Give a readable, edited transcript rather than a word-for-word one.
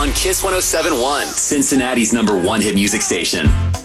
on Kiss 107.1, Cincinnati's #1 hit music station.